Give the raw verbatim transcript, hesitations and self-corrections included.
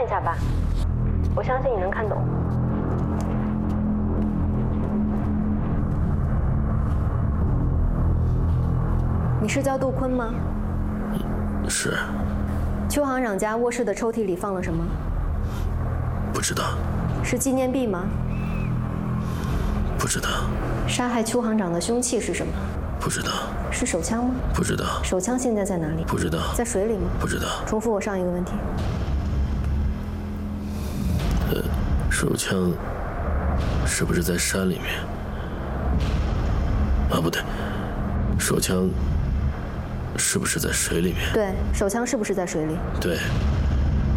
看一下吧，我相信你能看懂。你是叫杜坤吗？ 是。 邱行长家卧室的抽屉里放了什么？ 不知道。 是纪念币吗？ 不知道。 杀害邱行长的凶器是什么？ 不知道。 是手枪吗？ 不知道。 手枪现在在哪里？ 不知道。 在水里吗？ 不知道。 重复我上一个问题。 呃，手枪是不是在山里面？啊，不对，手枪是不是在水里面？ 对，手枪是不是在水里？ 对。